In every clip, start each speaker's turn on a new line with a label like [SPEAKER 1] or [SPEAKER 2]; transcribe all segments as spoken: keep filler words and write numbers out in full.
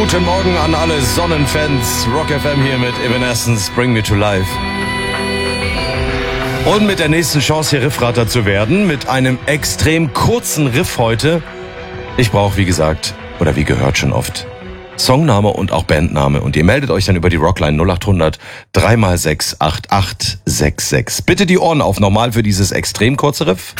[SPEAKER 1] Guten Morgen an alle Sonnenfans. Rock F M hier mit Evanescence, Bring Me to Life. Und mit der nächsten Chance hier Riffrater zu werden, mit einem extrem kurzen Riff heute. Ich brauche, wie gesagt, oder wie gehört schon oft, Songname und auch Bandname. Und ihr meldet euch dann über die Rockline null acht hundert drei mal sechs acht acht sechs sechs. Bitte die Ohren auf nochmal für dieses extrem kurze Riff.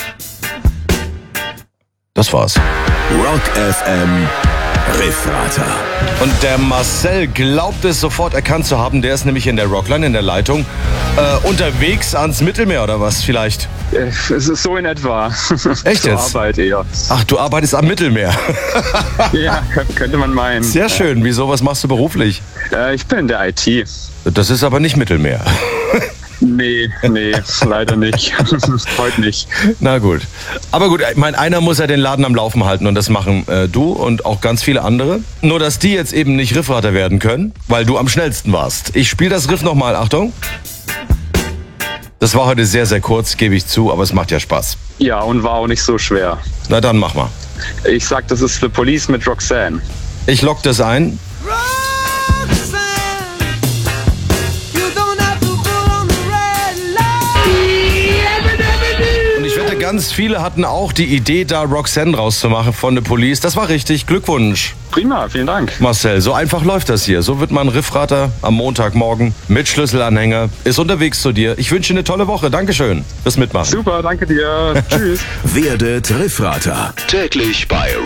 [SPEAKER 1] Das war's.
[SPEAKER 2] Rock F M Riffrater.
[SPEAKER 1] Und der Marcel glaubt es sofort erkannt zu haben. Der ist nämlich in der Rockline, in der Leitung. Äh, unterwegs ans Mittelmeer oder was vielleicht?
[SPEAKER 3] Es ist so in etwa.
[SPEAKER 1] Echt
[SPEAKER 3] Zur
[SPEAKER 1] jetzt?
[SPEAKER 3] Arbeit eher.
[SPEAKER 1] Ach, du arbeitest am Mittelmeer.
[SPEAKER 3] Ja, könnte man meinen.
[SPEAKER 1] Sehr schön. Wieso, was machst du beruflich?
[SPEAKER 3] Äh, ich bin in der I T.
[SPEAKER 1] Das ist aber nicht Mittelmeer.
[SPEAKER 3] Nee, nee, leider nicht. Heute nicht.
[SPEAKER 1] Na gut. Aber gut, ich meine, einer muss ja den Laden am Laufen halten und das machen äh, du und auch ganz viele andere. Nur, dass die jetzt eben nicht Riffrater werden können, weil du am schnellsten warst. Ich spiele das Riff nochmal, Achtung. Das war heute sehr, sehr kurz, gebe ich zu, aber es macht ja Spaß.
[SPEAKER 3] Ja, und war auch nicht so schwer.
[SPEAKER 1] Na dann, mach mal.
[SPEAKER 3] Ich sag, das ist The Police mit Roxanne.
[SPEAKER 1] Ich lock das ein. Ganz viele hatten auch die Idee, da Roxanne rauszumachen von The Police. Das war richtig. Glückwunsch.
[SPEAKER 3] Prima, vielen Dank.
[SPEAKER 1] Marcel, so einfach läuft das hier. So wird man Riffrater am Montagmorgen mit Schlüsselanhänger. Ist unterwegs zu dir. Ich wünsche dir eine tolle Woche. Dankeschön fürs Mitmachen.
[SPEAKER 3] Super, danke dir. Tschüss.
[SPEAKER 2] Werdet Riffrater. Täglich bei